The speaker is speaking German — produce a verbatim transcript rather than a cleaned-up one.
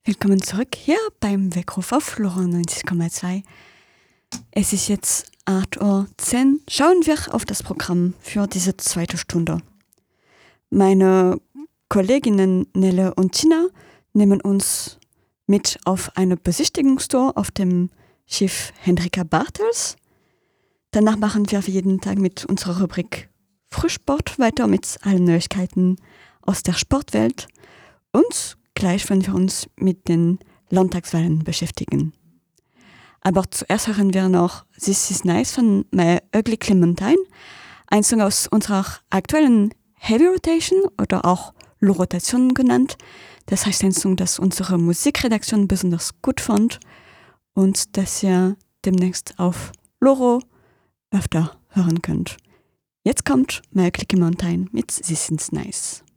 Willkommen zurück hier beim Weckruf auf Lora neunzig Komma zwei. Es ist jetzt acht Uhr zehn. Schauen wir auf das Programm für diese zweite Stunde. Meine Kolleginnen Nelle und Tina nehmen uns mit auf eine Besichtigungstour auf dem Schiff Hendrika Bartels. Danach machen wir wie jeden Tag mit unserer Rubrik Frühsport weiter mit allen Neuigkeiten aus der Sportwelt. Und gleich wollen wir uns mit den Landtagswahlen beschäftigen. Aber zuerst hören wir noch This is Nice von My Ugly Clementine, ein Song aus unserer aktuellen Heavy Rotation oder auch Low Rotation genannt. Das heißt ein Song, das unsere Musikredaktion besonders gut fand und das ihr demnächst auf Loro öfter hören könnt. Jetzt kommt My Ugly Clementine mit This is Nice.